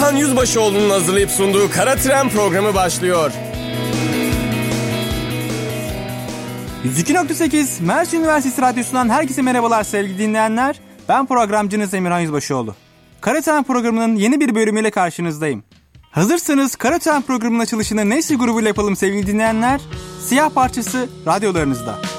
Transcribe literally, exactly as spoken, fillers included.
Emirhan Yüzbaşıoğlu'nun hazırlayıp sunduğu Kara Tren programı başlıyor. yüz iki nokta sekiz Mersin Üniversitesi Radyosu'ndan herkese merhabalar sevgili dinleyenler. Ben programcınız Emirhan Yüzbaşıoğlu. Kara Tren programının yeni bir bölümüyle karşınızdayım. Hazırsanız Kara Tren programının açılışını Nesli grubuyla yapalım sevgili dinleyenler. Siyah parçası radyolarınızda.